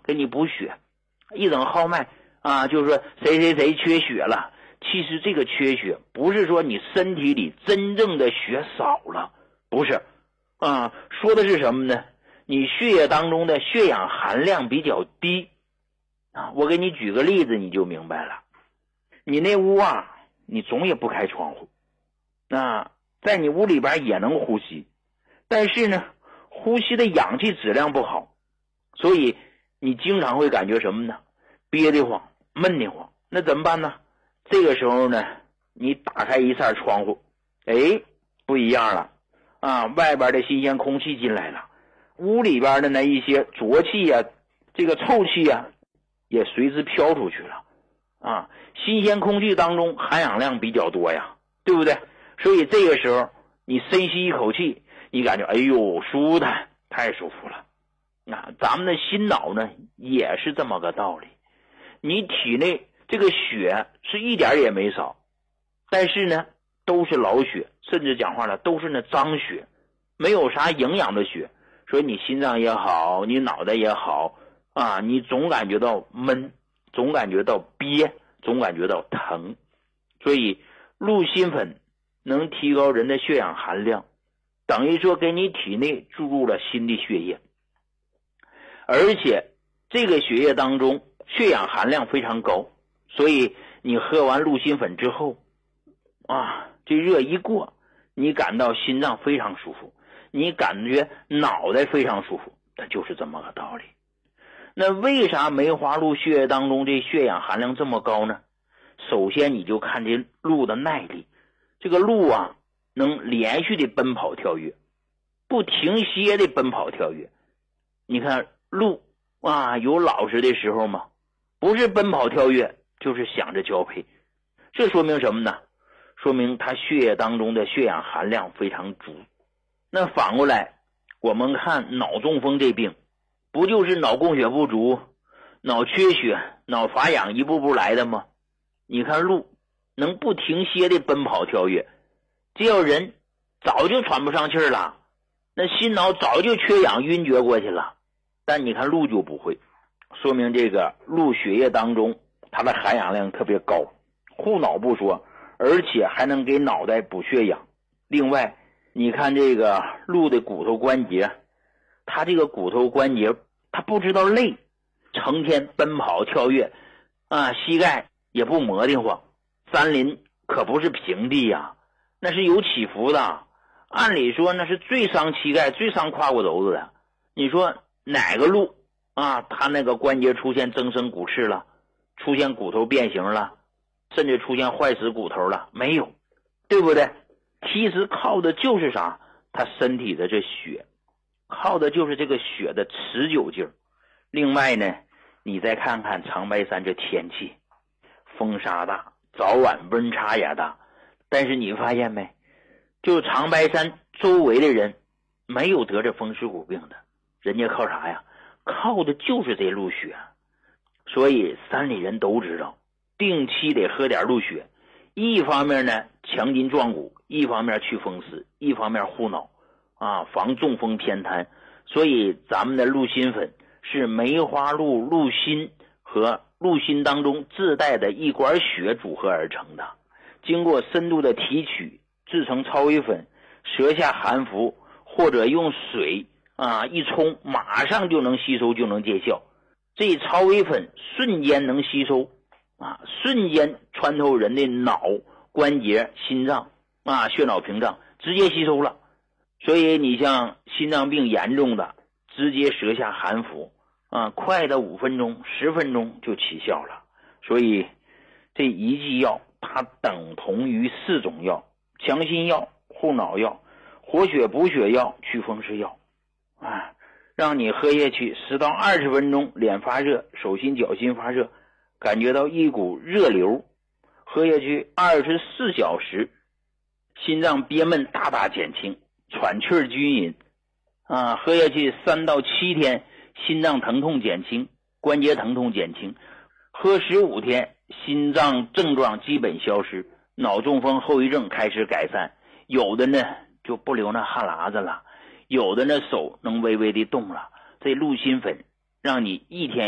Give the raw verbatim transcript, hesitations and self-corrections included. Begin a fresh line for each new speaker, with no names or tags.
给你补血。一整号脉啊，就是说谁谁谁缺血了，其实这个缺血不是说你身体里真正的血少了，不是啊，说的是什么呢？你血液当中的血氧含量比较低啊。我给你举个例子你就明白了。你那屋啊，你总也不开窗户，那在你屋里边也能呼吸，但是呢呼吸的氧气质量不好，所以你经常会感觉什么呢？憋得慌，闷得慌。那怎么办呢？这个时候呢，你打开一扇窗户，哎，不一样了啊！外边的新鲜空气进来了，屋里边的那一些浊气呀、啊、这个臭气呀、啊，也随之飘出去了啊！新鲜空气当中含氧量比较多呀，对不对？所以这个时候你深吸一口气，你感觉哎呦舒坦，太舒服了。啊，咱们的心脑呢也是这么个道理。你体内这个血是一点也没少，但是呢都是老血，甚至讲话了都是那脏血，没有啥营养的血，所以你心脏也好，你脑袋也好啊，你总感觉到闷，总感觉到憋，总感觉到疼。所以鹿心粉能提高人的血氧含量，等于说给你体内注入了新的血液，而且这个血液当中血氧含量非常高，所以你喝完鹿心粉之后啊，这热一过，你感到心脏非常舒服，你感觉脑袋非常舒服，那就是这么个道理。那为啥梅花鹿血液当中这血氧含量这么高呢？首先你就看这鹿的耐力，这个鹿啊能连续的奔跑跳跃，不停歇的奔跑跳跃。你看鹿啊，有老实的时候吗？不是奔跑跳跃，就是想着交配。这说明什么呢？说明它血液当中的血氧含量非常足。那反过来我们看脑中风这病，不就是脑供血不足、脑缺血、脑乏氧一步步来的吗？你看鹿能不停歇的奔跑跳跃，这要人早就喘不上气儿了，那心脑早就缺氧晕厥过去了。但你看鹿就不会，说明这个鹿血液当中它的含氧量特别高，护脑不说，而且还能给脑袋补血氧。另外你看这个鹿的骨头关节，它这个骨头关节它不知道累，成天奔跑跳跃啊，膝盖也不磨得慌。山林可不是平地呀、啊，那是有起伏的，按理说那是最伤膝盖最伤胯骨轴子的。你说哪个鹿啊它那个关节出现增生骨刺了，出现骨头变形了，甚至出现坏死骨头了？没有，对不对？其实靠的就是啥？他身体的这血，靠的就是这个血的持久劲儿。另外呢，你再看看长白山这天气，风沙大，早晚温差也大，但是你发现没，就长白山周围的人没有得这风湿骨病的，人家靠啥呀？靠的就是这鹿血。所以山里人都知道，定期得喝点鹿血，一方面呢强筋壮骨，一方面去风湿，一方面护脑啊，防中风偏瘫。所以咱们的鹿心粉是梅花鹿、鹿心和鹿心当中自带的一管血组合而成的，经过深度的提取制成超微粉，舌下含服或者用水啊一冲，马上就能吸收，就能见效。这超微粉瞬间能吸收啊，瞬间穿透人的脑、关节、心脏啊、血脑屏障，直接吸收了。所以你像心脏病严重的，直接舌下含服啊，快的五分钟、十分钟就起效了。所以这一剂药它等同于四种药：强心药、护脑药、活血补血药、祛风湿药啊。让你喝下去十到二十分钟，脸发热，手心脚心发热，感觉到一股热流，喝下去二十四小时，心脏憋闷大大减轻，喘气均匀啊，喝下去三到七天，心脏疼痛减轻，关节疼痛减轻，喝十五天，心脏症状基本消失，脑中风后遗症开始改善，有的呢就不流那汗喇子了，有的呢手能微微的动了。这鹿心粉让你一天